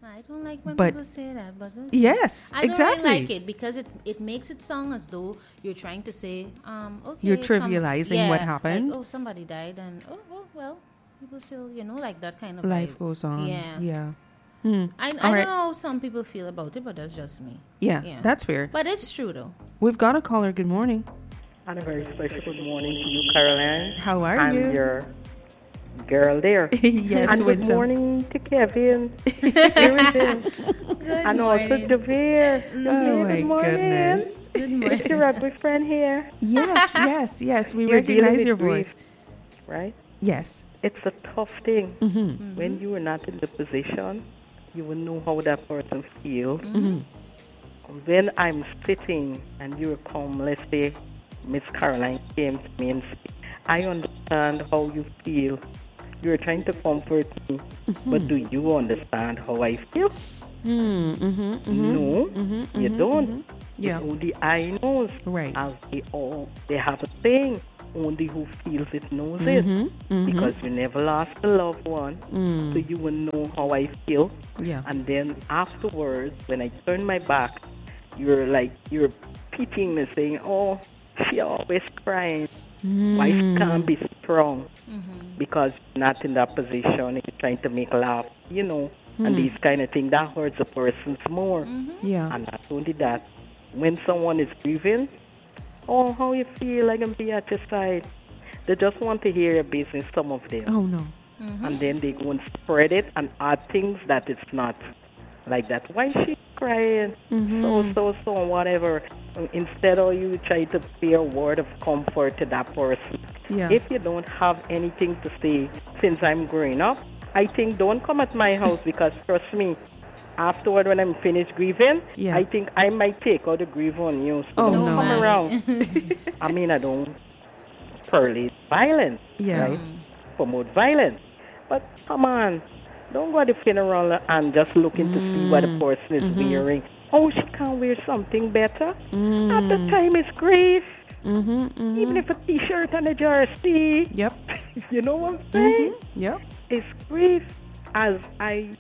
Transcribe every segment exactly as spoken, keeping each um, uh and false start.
I don't like when But people say that, but okay. yes, I don't exactly. really like it because it, it makes it sound as though you're trying to say, um, okay, You're some- trivializing yeah, what happened. Like, oh, somebody died, and oh, oh, well, people still, you know, like that kind of Life vibe. goes on. Yeah. Yeah. Hmm. I, I All don't right. know how some people feel about it, but that's just me. Yeah, Yeah. that's fair. But it's true, though. We've got a caller. Good morning. And a very special good morning to you, Caroline. How are I'm you? your girl there. Yes, And good Winsome. morning to Kevin. Everything. Good And also morning. Javier. Oh Javier, my good morning. goodness. Good It's morning. your rugby friend here, Yes, yes, yes. We You're dealing recognize with your grief. voice. right? Yes. It's a tough thing. Mm-hmm. When you are not in the position, you will know how that person feels. Mm-hmm. When I'm sitting and you come, let's say Miss Caroline came to me and said, I understand how you feel. You're trying to comfort me, Mm-hmm. but do you understand how I feel? Mm-hmm. Mm-hmm. No, Mm-hmm. you Mm-hmm. don't. Yeah. It's only I knows. Right. As they all, they have a saying, only who feels it knows Mm-hmm. it. Mm-hmm. Because you never lost a loved one, Mm. so you will know how I feel. Yeah. And then afterwards, when I turn my back, you're like, you're pitying me, saying, oh, she always crying. Why she can't be strong? Because you're not in that position. You're trying to make laugh, you know, and these kind of things. That hurts a person more. Yeah. And not only that, when someone is grieving, oh, how you feel, I can be at your side. They just want to hear your business, some of them. Oh no. And then they go and spread it and add things that it's not like that. Why is she crying? So, so, so, whatever. Instead of you try to say a word of comfort to that person. Yeah. If you don't have anything to say since I'm growing up, I think don't come at my house because trust me, afterward when I'm finished grieving, Yeah. I think I might take out the grief on you. So Oh, don't no. come around. I mean, I don't perlate violence, Yeah. right? Promote violence. But come on, don't go to the funeral and just looking to see what the person is wearing. Oh, she can't wear something better. At the time, it's grief. Mm-hmm. Mm-hmm. Even if a T-shirt and a jersey. Yep. You know what I'm saying? Yep. It's grief. As I,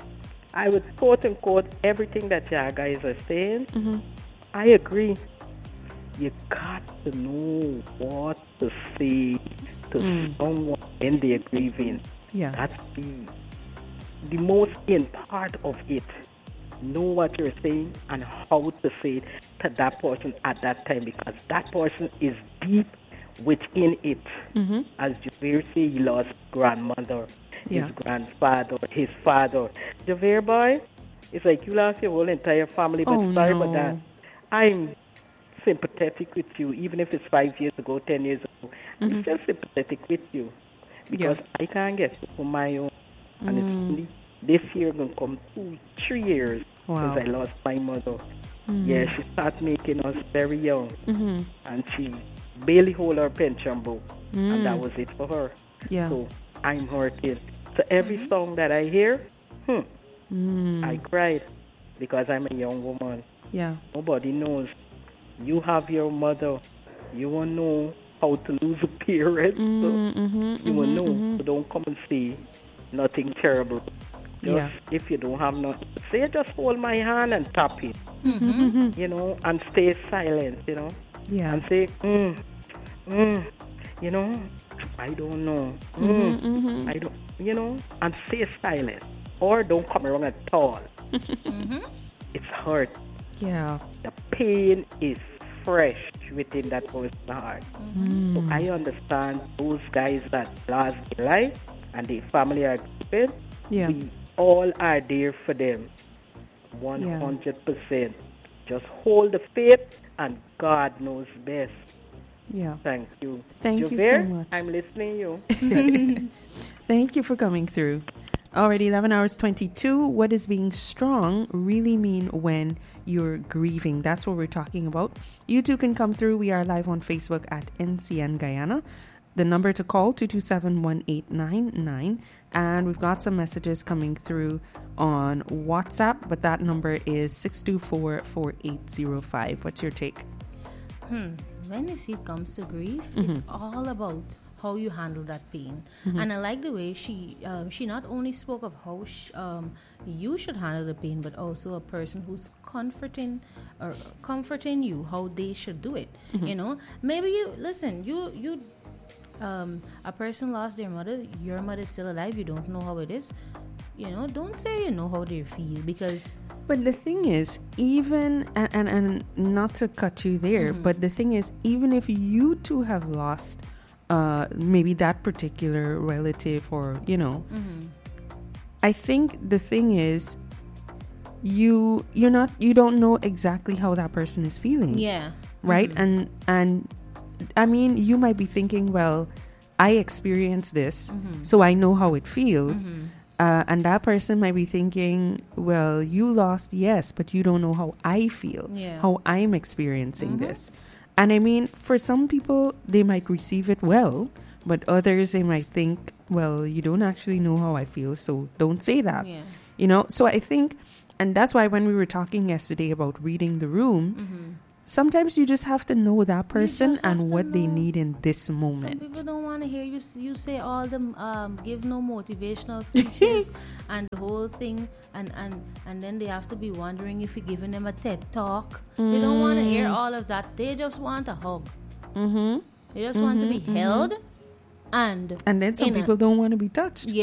I would quote and quote everything that you guys are saying. I agree. You got to know what to say to someone when they're grieving. Yeah. That's the the most in part of it. Know what you're saying and how to say it to that person at that time because that person is deep within it. Mm-hmm. As Javier said, he lost grandmother, Yeah. his grandfather, his father. Javier boy, it's like you lost your whole entire family, but Oh, sorry no. about that. I'm sympathetic with you, even if it's five years ago, ten years ago. I'm still sympathetic with you because Yeah. I can't get it for my own. And it's only this year going to come two, three years Wow. since I lost my mother. Yeah, she started making us very young. Mm-hmm. And she barely hold her pension book. And that was it for her. Yeah. So I'm hurting. So every song that I hear, hmm, Mm. I cried because I'm a young woman. Yeah. Nobody knows. You have your mother. You won't know how to lose a parent. So Mm-hmm. you will know. So don't come and say nothing terrible. Just Yeah. if you don't have nothing to say, just hold my hand and tap it. Mm-hmm. You know, and stay silent, you know. Yeah. And say, mm, mm, you know, I don't know. Mm, Mm-hmm. I don't, you know, and stay silent. Or don't come around at all. It's hurt. Yeah. The pain is fresh within that person's heart. So I understand those guys that lost their life and their family are grieving. Yeah. We all are there for them. one hundred percent. Just hold the faith and God knows best. Yeah. Thank you. Thank you Javier, so much. I'm listening to you. Thank you for coming through. Already eleven hours twenty-two. What does being strong really mean when you're grieving? That's what we're talking about. You too can come through. We are live on Facebook at N C N Guyana. The number to call, two two seven, one eight nine nine. And we've got some messages coming through on WhatsApp, but that number is six two four, four eight zero five. What's your take? Hmm. When you see it comes to grief, it's all about how you handle that pain. Mm-hmm. And I like the way she um, she not only spoke of how sh- um, you should handle the pain, but also a person who's comforting or comforting you how they should do it. Mm-hmm. You know, maybe you listen. You you um, a person lost their mother. Your mother is still alive. You don't know how it is. You know, don't say you know how they feel because. But the thing is, even and and, and not to cut you there, Mm-hmm. but the thing is, even if you two have lost. Uh, maybe that particular relative or you know Mm-hmm. I think the thing is you you're not you don't know exactly how that person is feeling, Yeah. right? Mm-hmm. and and I mean, you might be thinking, well, I experienced this, Mm-hmm. so I know how it feels. Mm-hmm. Uh, and that person might be thinking, well, you lost, yes, but you don't know how I feel, Yeah. how I'm experiencing Mhm. this. And I mean, for some people, they might receive it well, but others, they might think, well, you don't actually know how I feel, so don't say that. Yeah. You know, so I think, and that's why when we were talking yesterday about reading the room, Mm-hmm. sometimes you just have to know that person just have and to what they know. need in this Some moment. people don't want to hear you s- you say all them um, give no motivational speeches and the whole thing and, and and then they have to be wondering if you're giving them a TED talk. They don't want to hear all of that. They just want a hug. Mm-hmm. They just want to be held and And then some in a- people don't want to be touched. yeah.